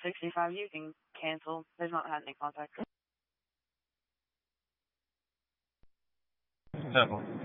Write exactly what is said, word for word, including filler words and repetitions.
sixty-five, you can cancel. They've not had any contact. No.